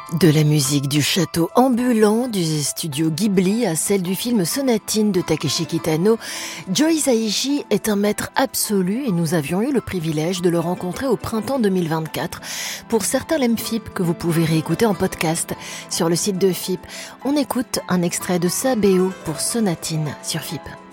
De la musique du château ambulant du studio Ghibli à celle du film Sonatine de Takeshi Kitano, Joe Hisaishi est un maître absolu et nous avions eu le privilège de le rencontrer au printemps 2024 pour certains l'EMFIP que vous pouvez réécouter en podcast sur le site de FIP. On écoute un extrait de sa BO pour Sonatine sur FIP.